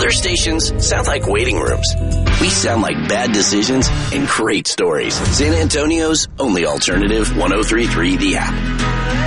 Other stations sound like waiting rooms. We sound like bad decisions and great stories. San Antonio's only alternative, 103.3 The App.